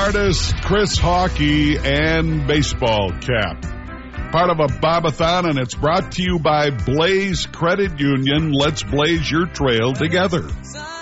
artist Chris Hawkey and baseball cap. Part of a Bobathon, and it's brought to you by Blaze Credit Union. Let's blaze your trail together.